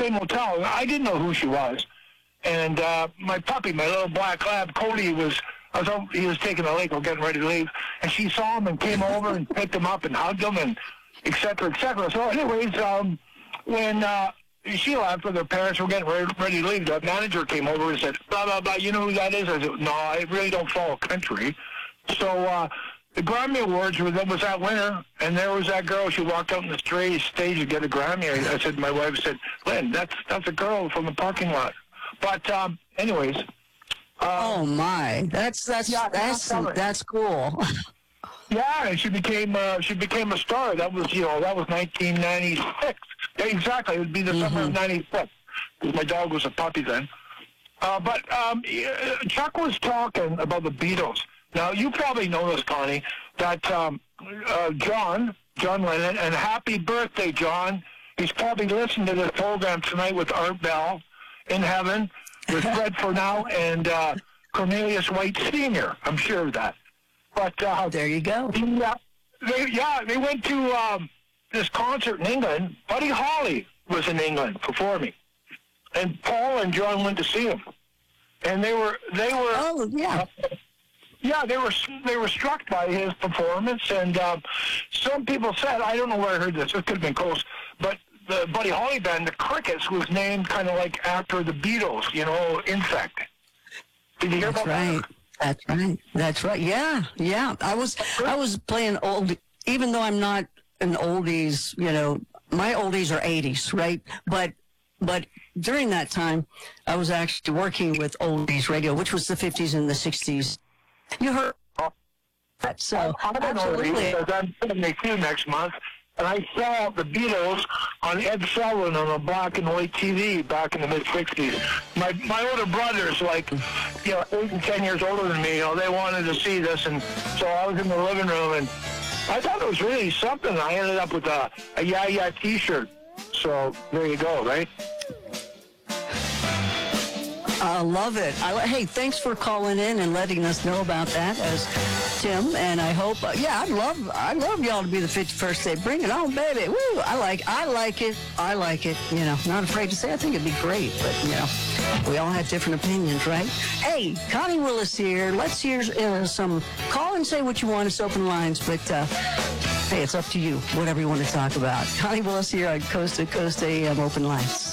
same hotel. I didn't know who she was. And my puppy, my little black lab, Cody, he was taking a lake or getting ready to leave. And she saw him and came over and picked him up and hugged him and et cetera, et cetera. So anyways, when she left with her parents were getting ready to leave, the manager came over and said, blah, blah, blah, you know who that is? I said, no, I really don't follow country. So the Grammy Awards was that winter, and there was that girl. She walked out on the stage to get a Grammy. I said, my wife said, Lynn, that's a girl from the parking lot. But anyways. Oh my, that's cool. Yeah, and she became a star. That was 1996. Exactly, it would be the summer of '96. Because my dog was a puppy then. But Chuck was talking about the Beatles. Now you probably know this, Connie, that John Lennon, and happy birthday, John. He's probably listening to this program tonight with Art Bell in heaven, with Fred Fornow and Cornelius White Sr. I'm sure of that. But there you go. They went to this concert in England. Buddy Holly was in England performing, and Paul and John went to see him, and they were. Oh yeah. They were struck by his performance, and some people said, I don't know where I heard this. It could have been close, but the Buddy Holly band, the Crickets, was named kind of like after the Beatles. Insect. Did you hear about that? That's right. Yeah. I was playing old, even though I'm not an oldies, my oldies are 80s, right? But during that time, I was actually working with oldies radio, which was the 50s and the 60s. You heard that, so absolutely. Because I'm 72 next month, and I saw the Beatles on Ed Sullivan on a black and white TV back in the mid-'60s. My older brothers, 8 and 10 years older than me, they wanted to see this, and so I was in the living room, and I thought it was really something. I ended up with a Yeah Yeah T-shirt. So there you go, right? I love it. Hey, thanks for calling in and letting us know about that, as Tim. And I hope, I'd love y'all to be the 51st day. Bring it on, baby. Woo! I like it. Not afraid to say. I think it'd be great, but we all have different opinions, right? Hey, Connie Willis here. Let's hear some. Call and say what you want. It's open lines, but hey, it's up to you. Whatever you want to talk about. Connie Willis here on Coast to Coast AM Open Lines.